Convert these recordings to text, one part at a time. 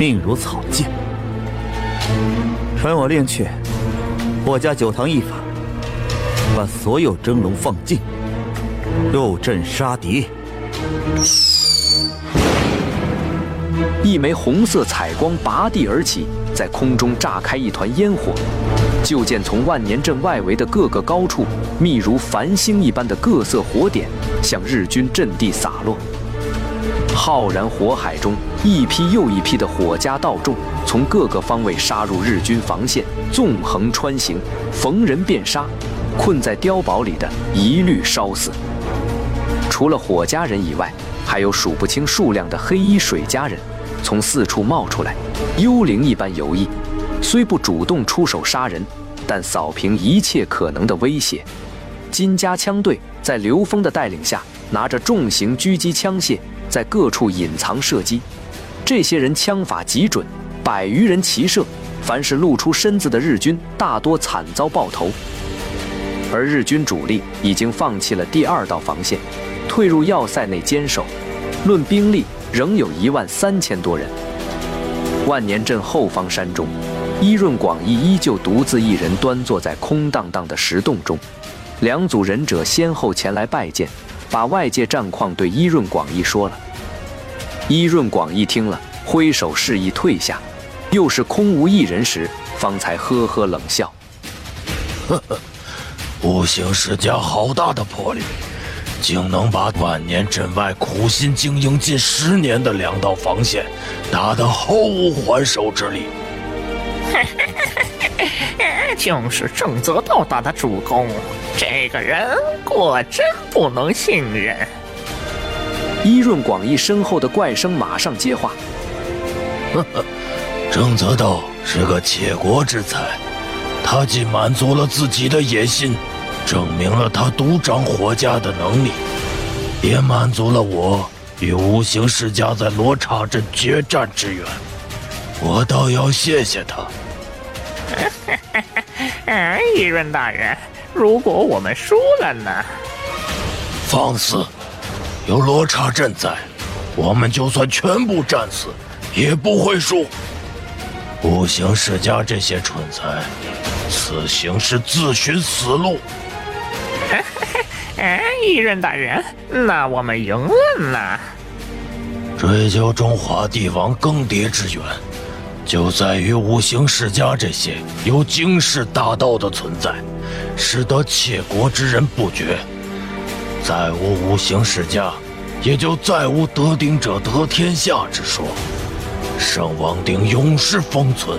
命如草芥。传我练去，我家9堂一法，把所有蒸笼放尽，入阵杀敌。 一枚红色彩光拔地而起，在空中炸开一团烟火。就见从万年阵外围的各个高处，密如繁星一般的各色火点向日军阵地洒落。浩然火海中，一批又一批的火家道众从各个方位杀入日军防线，纵横穿行，逢人便杀，困在碉堡里的一律烧死。除了火家人以外，还有数不清数量的黑衣水家人从四处冒出来，幽灵一般游弋，虽不主动出手杀人，但扫平一切可能的威胁。金家枪队在刘峰的带领下，拿着重型狙击枪械，在各处隐藏射击。这些人枪法极准，100余人齐射，凡是露出身子的日军，大多惨遭爆头。而日军主力已经放弃了第2道防线，退入要塞内坚守。论兵力，仍有13000多人。万年阵后方山中，伊润广义依旧独自一人端坐在空荡荡的石洞中。2组忍者先后前来拜见，把外界战况对伊润广义说了。伊润广义听了，挥手示意退下，又是空无一人时，方才呵呵冷笑：“ 呵呵，五行世家好大的魄力，竟能把万年阵外苦心经营近10年的2道防线打得毫无还手之力。” 就是正则道大的主公，这个人果真不能信任。 伊润广义身后的怪声马上接话：“ 呵呵，正则道是个窃国之才，他既满足了自己的野心，证明了他独掌火家的能力，也满足了我与五行世家在罗刹镇决战之缘。我倒要谢谢他。” 议润大人，如果我们输了呢？ 放肆！有罗刹镇在，我们就算全部战死，也不会输。五行世家这些蠢材，此行是自寻死路。 议润大人，那我们赢了呢？ 追究中华帝王更迭之源，就在于五行世家这些有惊世大道的存在，使得窃国之人不绝。再无五行世家，也就再无得鼎者得天下之说，圣王鼎永世封存。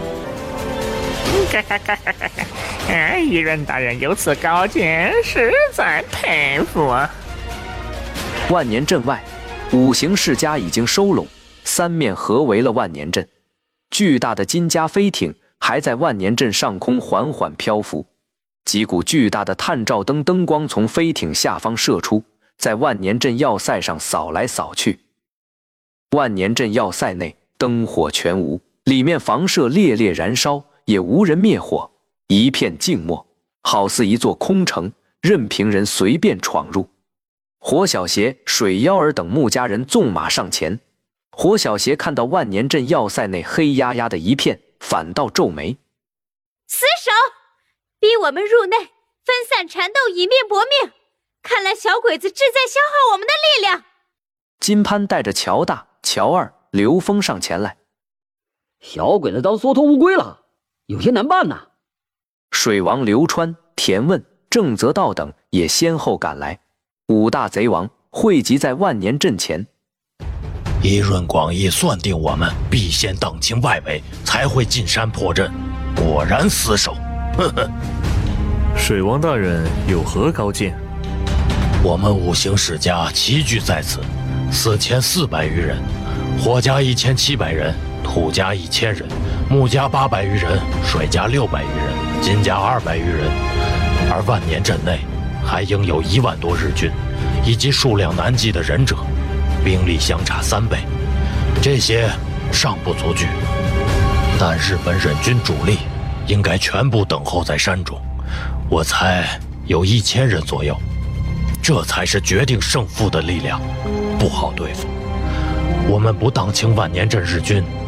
议润大人有此高见，实在佩服。 万年阵外，五行世家已经收拢，3面合围了万年阵。巨大的金家飞艇还在万年阵上空缓缓漂浮，几股巨大的探照灯灯光从飞艇下方射出，在万年阵要塞上扫来扫去。万年阵要塞内灯火全无，里面房舍烈烈燃烧，也无人灭火，一片静默，好似一座空城，任凭人随便闯入。火小邪、水妖儿等穆家人纵马上前。火小邪看到万年阵要塞内黑压压的一片，反倒皱眉：“ 死守，逼我们入内，分散缠斗，以命搏命。看来小鬼子志在消耗我们的力量。” 金潘带着乔大、乔二、刘峰上前来：“ 小鬼子当缩头乌龟了，有些难办呐。” 水王刘川、田问、郑泽道等也先后赶来，5大贼王汇集在万年阵前。 伊润广义算定我们必先荡清外围，才会进山破阵，果然死守。呵呵。 水王大人有何高见？ 我们五行世家齐聚在此，4400余人，火家1700人，土家1000人，木家800余人，水家600余人，金家200余人。而万年阵内还应有1万多日军，以及数量难计的忍者。兵力相差3倍，这些尚不足惧，但日本忍军主力应该全部等候在山中，我猜有1000人左右，这才是决定胜负的力量，不好对付。我们不荡清万年阵日军，